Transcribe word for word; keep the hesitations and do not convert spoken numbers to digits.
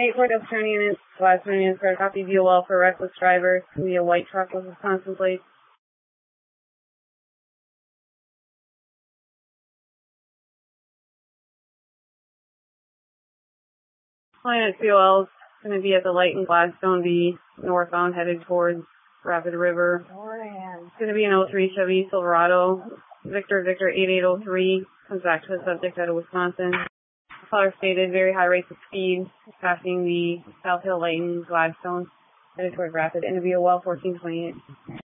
eight four Delta County units, Gladstone units, card copy, V O L for reckless driver, via white truck with Wisconsin plates. Client C O L is going to be at the light in Gladstone, be northbound headed towards Rapid River. It's going to be an oh three Chevy Silverado, Victor Victor eight eight oh three, comes back to the subject out of Wisconsin. Caller stated very high rates of speed, passing the South Hill light in Gladstone, headed toward Rapid, and a V O L fourteen twenty-eight.